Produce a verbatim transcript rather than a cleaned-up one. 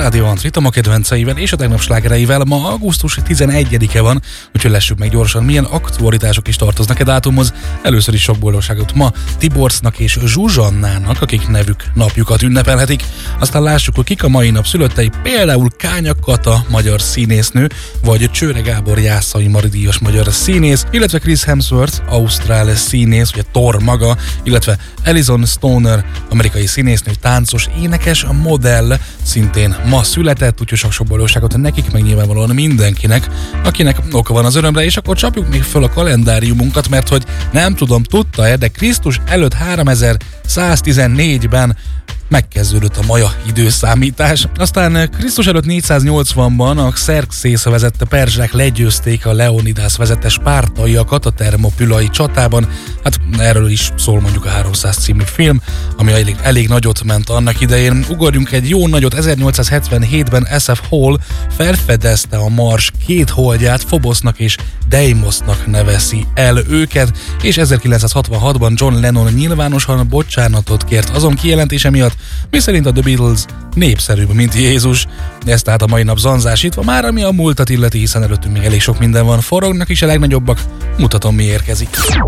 Rádió Antrit a kedvenceivel és a tegnap slágereivel. Ma augusztus tizenegyedike van, úgyhogy lessük meg gyorsan, milyen aktualitások is tartoznak e dátumhoz. Először is sok boldogságot ma Tiborcnak és Zsuzsannának, akik nevük napjukat ünnepelhetik. Aztán lássuk, hogy kik a mai nap szülöttei, például Kánya Kata, magyar színésznő, vagy Csőre Gábor Jászai Mari-díjas magyar színész, illetve Chris Hemsworth, ausztrál színész, ugye Thor maga, illetve Alison Stoner, amerikai színésznő, táncos, énekes, modell, szintén ma született, úgyhogy sok-sok boldogságot nekik, meg nyilvánvalóan mindenkinek, akinek oka van az örömre, és akkor csapjuk még föl a kalendáriumunkat, mert hogy nem tudom, tudta-e, de Krisztus előtt háromezer-száztizennégyben megkezdődött a maja időszámítás. Aztán Krisztus előtt négyszáznyolcvanban a Xerxész vezette perzsák legyőzték a Leonidász vezette spártaiakat a Termopülai csatában. Hát erről is szól mondjuk a háromszáz című film, ami elég, elég nagyot ment annak idején. Ugorjunk egy jó nagyot, ezernyolcszázhetvenhétben es ef Hall felfedezte a Mars két holdját, Phobosnak és Deimosnak nevezi el őket, és ezerkilencszázhatvanhatban John Lennon nyilvánosan bocsánatot kért azon kijelentése miatt, miszerint a The Beatles népszerűbb, mint Jézus. Ez tehát a mai nap zanzásítva, már ami a múltat illeti, hiszen előttünk még elég sok minden van. Forognak is a legnagyobbak, mutatom mi érkezik.